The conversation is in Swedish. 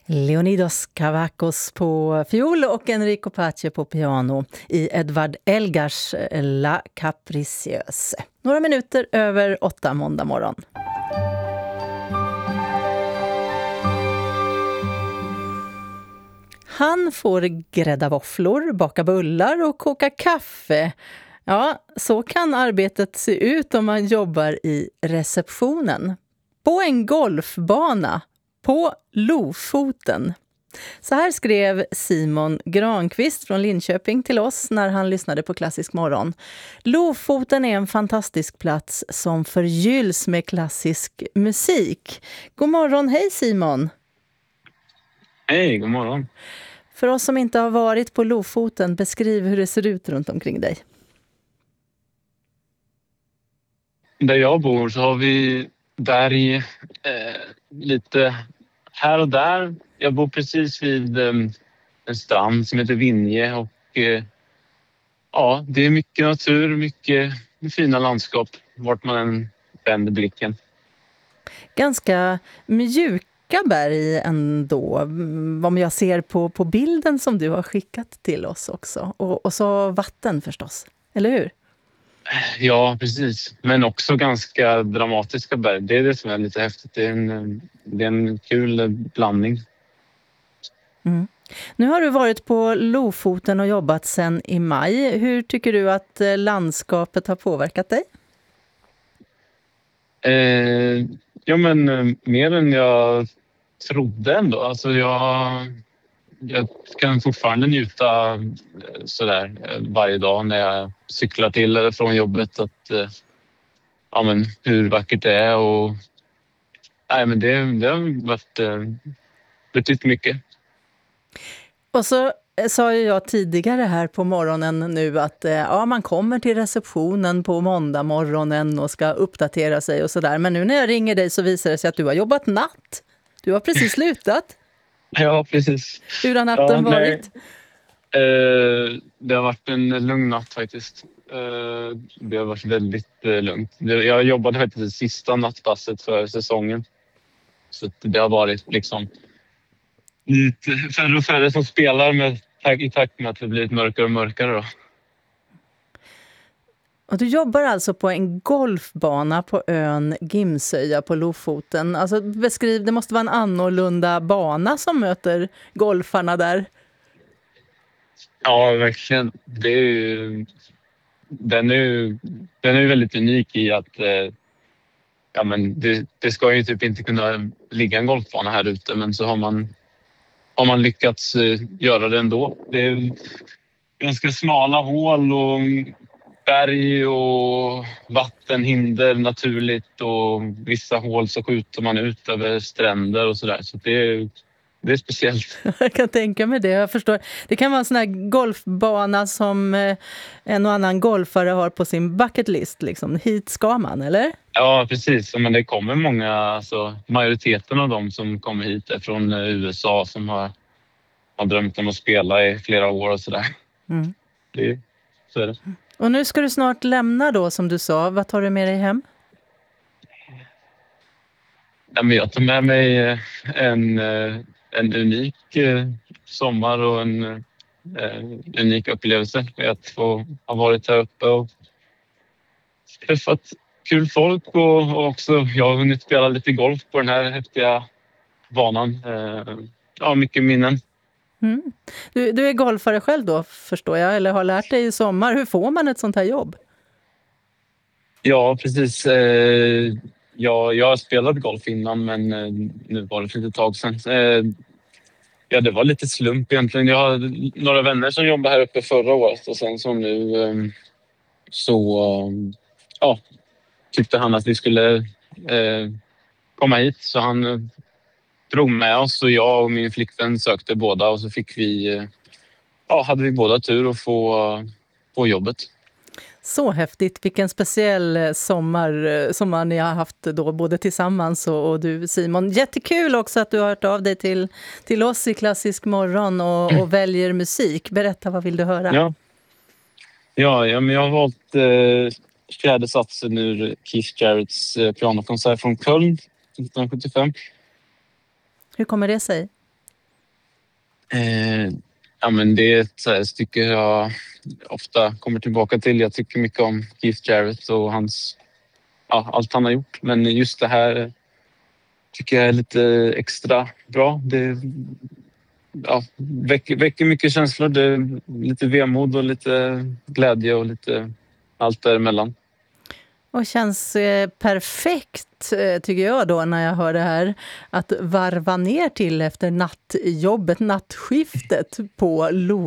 Leonidas Kavakos på fiol och Enrico Pace på piano i Edvard Elgars La Capricieuse. Några minuter över 8 måndag morgon. Han får grädda våfflor, baka bullar och koka kaffe. Ja, så kan arbetet se ut om man jobbar i receptionen. På en golfbana på Lofoten. Så här skrev Simon Granqvist från Linköping till oss när han lyssnade på Klassisk morgon. Lofoten är en fantastisk plats som förgylls med klassisk musik. God morgon, hej Simon! Hej, god morgon! För oss som inte har varit på Lofoten, beskriv hur det ser ut runt omkring dig. Där jag bor så har vi berg lite här och där. Jag bor precis vid en strand som heter Vinje och ja, det är mycket natur, mycket fina landskap vart man än vänder blicken. Ganska mjuka berg ändå, om jag ser på bilden som du har skickat till oss också. Och så vatten förstås, eller hur? Ja, precis. Men också ganska dramatiska berg. Det är det som är lite häftigt. Det är en kul blandning. Mm. Nu har du varit på Lofoten och jobbat sedan i maj. Hur tycker du att landskapet har påverkat dig? Ja, men mer än jag trodde ändå. Alltså jag kan fortfarande njuta sådär varje dag när jag cyklar till eller från jobbet att ja, men hur vackert det är och nej, men det har varit betytt mycket. Och så sa ju jag tidigare här på morgonen nu att ja, man kommer till receptionen på måndag morgonen och ska uppdatera sig och sådär. Men nu när jag ringer dig så visar det sig att du har jobbat natt. Du har precis slutat. Ja, precis. Hur har natten varit? Det har varit en lugn natt faktiskt. Det har varit väldigt lugnt. Jag jobbade faktiskt det sista nattpasset för säsongen. Så det har varit liksom lite färre och färre som spelar i takt med att det blir mörkare och mörkare då. Och du jobbar alltså på en golfbana på ön Gimsöja på Lofoten. Alltså beskriv, det måste vara en annorlunda bana som möter golfarna där. Ja, verkligen. Den är ju väldigt unik i att ja, men det ska ju typ inte kunna ligga en golfbana här ute, men så har man lyckats göra det ändå. Det är ganska smala hål och berg och vattenhinder naturligt och vissa hål så skjuter man ut över stränder och sådär. Så det är speciellt. Jag kan tänka mig det, jag förstår. Det kan vara en sån här golfbana som en och annan golfare har på sin bucket list. Liksom. Hit ska man, eller? Ja, precis. Men det kommer många, alltså majoriteten av dem som kommer hit är från USA som har drömt om att spela i flera år och sådär. Mm. Så är det. Och nu ska du snart lämna då, som du sa. Vad tar du med dig hem? Jag tar med mig en unik sommar och en unik upplevelse. Att få ha varit här uppe och träffat kul folk och också jag har hunnit spela lite golf på den här häftiga banan. Ja, mycket minnen. Mm. Du är golfare själv då, förstår jag, eller har lärt dig i sommar. Hur får man ett sånt här jobb? Ja, precis. Jag har spelat golf innan, men nu var det för ett tag sedan. Ja, det var lite slump egentligen. Jag har några vänner som jobbade här uppe förra året och sen som nu så ja, tyckte han att vi skulle komma hit. Så han drog med oss och jag och min flickvän sökte båda och så fick hade vi båda tur att få jobbet. Så häftigt. Vilken speciell sommar ni har haft då, både tillsammans och du, Simon. Jättekul också att du har hört av dig till oss i Klassisk morgon och väljer musik. Berätta, vad vill du höra? Ja, men jag har valt fjärde satsen ur Keith Jarretts pianokonsert från Köln 1975. Hur kommer det sig? Eh, ja, men det är ett så här stycke jag ofta kommer tillbaka till. Jag tycker mycket om Keith Jarrett och allt han har gjort. Men just det här tycker jag är lite extra bra. Det väcker mycket känslor. Det är lite vemod och lite glädje och lite allt däremellan. Och känns perfekt, tycker jag då, när jag hör det här, att varva ner till efter nattjobbet, nattskiftet på